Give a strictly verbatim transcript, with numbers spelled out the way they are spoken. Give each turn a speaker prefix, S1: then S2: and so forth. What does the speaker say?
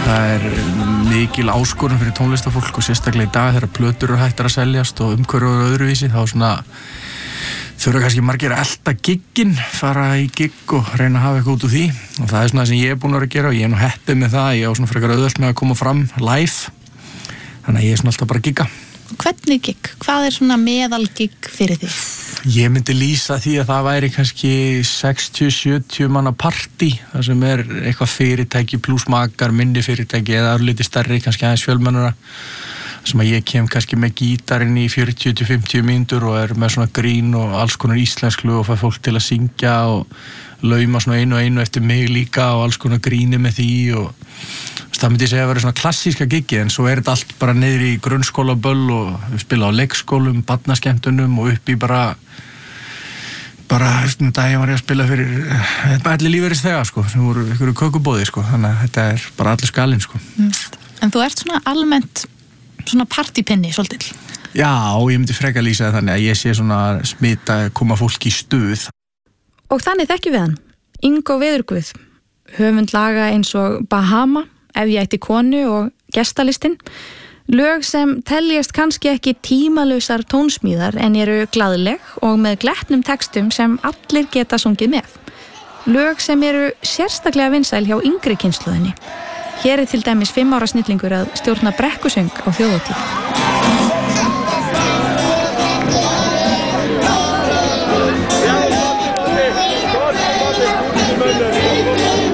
S1: það er mikil áskorun fyrir tónlistafólk og sérstaklega í dag þegar plötur eru hættar að seljast og umhverju og öðruvísi, þá svona þurfa kannski margir að elta gigginn, fara í gigg og reyna að hafa eitthvað út úr því og það er svona það sem ég er búin að vera að gera og ég er nú heppið með það, ég á svona frekar auðvelt með að koma fram live, þannig að ég er svona alltaf bara að gigga.
S2: Hvernig gigg? Hvað er svona meðal gigg fyrir þig?
S1: Ég myndi lýsa því að það væri kannski sextíu til sjötíu manna partí, það sem er eitthvað fyrirtæki pluss makar, minni fyrirtæki eða örlítið stærri, kannski aðeins fjölmennara, sem að ég kem kannski með gítarinn í fjörutíu til fimmtíu mínútur og er með svona grín og alls konar íslensklu og fæ fólk til að syngja og lauma svona einu og einu eftir mig líka og alls konar gríni með því og það myndi ég segja að vera svona klassíska giggi en svo er þetta allt bara niður í grunnskólaböll og við spila á leikskólum, barnaskemmtunum og upp í bara bara um daginn var ég að spila fyrir allir lífeyrisþega sko, sem voru ykkur kökubóði sko, þannig að þetta er bara allir skalinn sko.
S2: Mm. En þú ert svona almennt svona partypinni svolítill.
S1: Já, ég myndi freka lýsa það þannig að ég sé svona smita koma fólk í stuð.
S3: Og þannig þekkjum við hann, Ingo Veðurguð, höfund laga eins og Bahama, Ef ég ætti konu og Gestalistinn, lög sem teljast kannski ekki tímalausar tónsmíðar en eru glaðleg og með glettnum textum sem allir geta sungið með. Lög sem eru sérstaklega vinsæl hjá yngri kynslóðinni. Hér er til dæmis fimm ára snillingur að stjórna brekkusöng á þjóðhátíð.